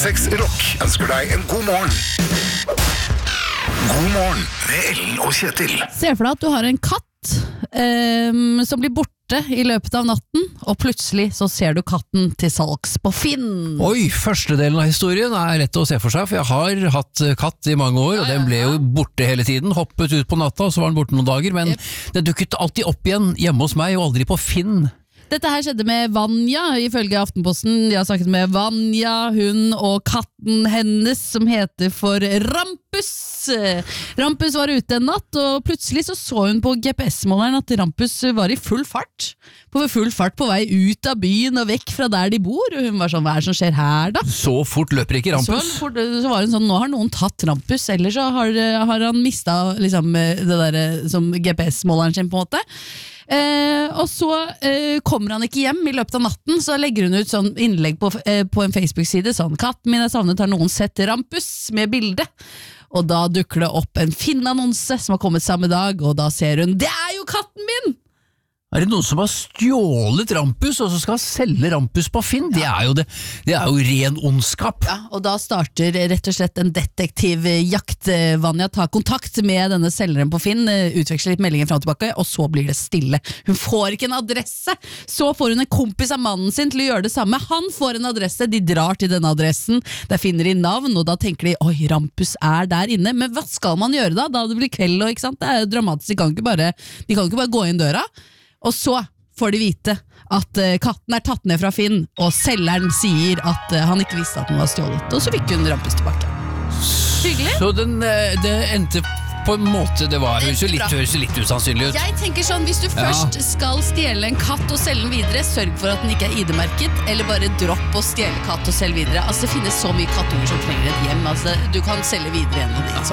106 Rock ønsker deg en god morgen. God morgen med Ellen og Kjetil. Se for deg at du har en katt som blir borte i løpet av natten, og plutselig så ser du katten til salgs på Finn. Oi, første delen av historien er lett å se for seg, for jeg har hatt katt i mange år, og den ble jo borte hele tiden, hoppet ut på natta, og så var den borte noen dager, men det dukket alltid opp igjen hjemme hos meg, og aldri på Finn. Dette her skjedde med Vanja, ifølge Aftenposten. De har snakket med Vanja, hun og katten hennes, som heter for Rampus. Rampus var ute en natt, og plutselig så hun på GPS-måleren at Rampus var i full fart. På vei ut av byen og vekk fra der de bor, og hun var sånn, hva er det som skjer her da? Så fort løper ikke Rampus. Så var hun sånn, nå har noen tatt Rampus, eller så har han mistet liksom, det der som GPS-måleren sin på en måte. Og så kommer han ikke hjem i løpet av natten, så legger hun ut sånn innlegg på en Facebook-side sånn, katten min er savnet, har noen sett Rampus med bilde, og da dukker det opp en Finn-annonse som har kommet samme dag, og da ser hun, det er jo katten min! Er det noen som har stjålet Rampus, og så skal selge Rampus på Finn? Ja. Det er jo ren ondskap. Ja, og da starter rett og slett en detektivjakt. Vanja tar kontakt med denne selgeren på Finn, utveksler litt meldinger fram og tilbake, og så blir det stille. Hun får ikke en adresse. Så får hun en kompis av mannen sin til å gjøre det samme. Han får en adresse, de drar til denne adressen, der finner de navn, og da tenker de, oi, Rampus er der inne. Men hva skal man gjøre da? Da det blir kveld, og ikke sant? Det er jo dramatisk, de kan ikke bare gå inn døra. Og så får de vite at katten er tatt ned fra Finn, og selgeren sier at han ikke visste at den var stjålet. Og så fikk hun Rampus tilbake. Hyggelig. Så det endte på en måte, det høres litt usannsynlig ut. Jeg tenker sånn, hvis du først skal stjele en katt og selge den videre, sørg for at den ikke er ID-merket, eller bare dropp å stjele katt og selge videre. Altså, det finnes så mye kattunger som trenger et hjem. Altså, du kan selge videre en av de.